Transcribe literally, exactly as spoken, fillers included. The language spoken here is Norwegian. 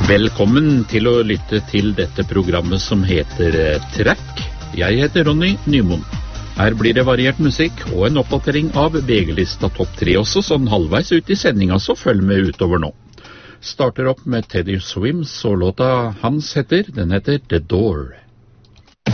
Velkommen til å lytte til dette programmet som heter Track. Jeg heter Ronny Nymoen. Her blir det variert musikk og en oppdatering av V G-lista topp tre også, sånn halvveis ut i sendinga, så følg med utover nå. Starter opp med Teddy Swims, og låta hans heter, den heter The Door.